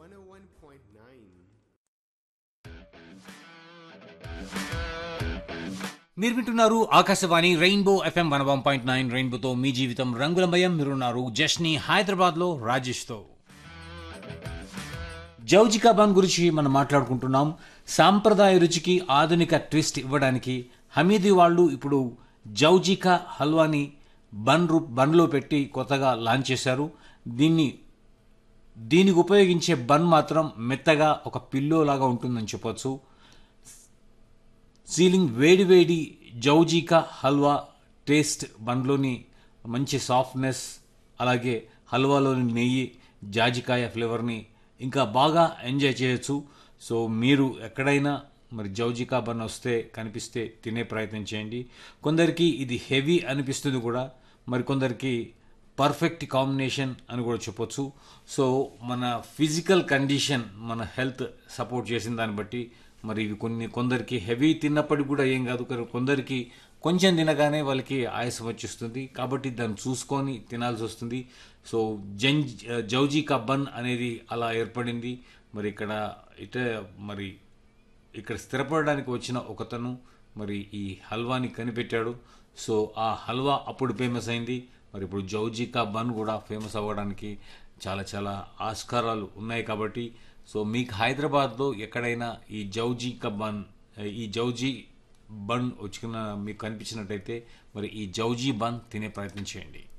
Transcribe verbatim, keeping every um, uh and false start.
one oh one point nine. మీరు వింటున్నారు Akashvani rainbow FM one one point nine రెయిన్బోతో మీ జీవితం రంగులమయం. మీరున్నారు జష్ని హైదరాబాద్లో రాజేష్తో. జౌజికా బన్ గురించి మనం మాట్లాడుకుంటున్నాం. సాంప్రదాయ రుచికి ఆధునిక ట్విస్ట్ ఇవ్వడానికి హమీదీ వాళ్ళు ఇప్పుడు జౌజికా హల్వాని బన్ రూప్ బన్లో పెట్టి కొత్తగా లాంచ్ చేశారు. దీన్ని దీనికి ఉపయోగించే బన్ మాత్రం మెత్తగా ఒక పిల్లో లాగా ఉంటుందని చెప్పొచ్చు. సీలింగ్ వేడి వేడి జౌజికా హల్వా టేస్ట్ బన్లోని మంచి సాఫ్ట్నెస్, అలాగే హల్వాలోని నెయ్యి, జాజికాయ ఫ్లేవర్ని ఇంకా బాగా ఎంజాయ్ చేయొచ్చు. సో మీరు ఎక్కడైనా మరి జౌజికా బన్ వస్తే కనిపిస్తే తినే ప్రయత్నం చేయండి. కొందరికి ఇది హెవీ అనిపిస్తుంది కూడా, మరి కొందరికి పర్ఫెక్ట్ కాంబినేషన్ అని కూడా చెప్పొచ్చు. సో మన ఫిజికల్ కండిషన్, మన హెల్త్ సపోర్ట్ చేసిన దాన్ని బట్టి మరి ఇవి కొన్ని కొందరికి హెవీ తిన్నప్పటికి కూడా ఏం కాదు, కొందరికి కొంచెం తినగానే వాళ్ళకి ఆయాసం వచ్చేస్తుంది. కాబట్టి దాన్ని చూసుకొని తినాల్సి వస్తుంది. సో జం జౌజికా బన్ అనేది అలా ఏర్పడింది. మరి ఇక్కడ ఇట మరి ఇక్కడ స్థిరపడడానికి వచ్చిన ఒకతను మరి ఈ హల్వాని కనిపెట్టాడు. సో ఆ హల్వా అప్పుడు ఫేమస్ అయింది. మరి ఇప్పుడు జౌజికా బన్ కూడా ఫేమస్ అవ్వడానికి చాలా చాలా ఆస్కారాలు ఉన్నాయి. కాబట్టి సో మీకు హైదరాబాద్లో ఎక్కడైనా ఈ జౌజికా బన్ ఈ జౌజీ బన్ వచ్చిన మీకు కనిపించినట్టయితే మరి ఈ జౌజీ బన్ తినే ప్రయత్నం చేయండి.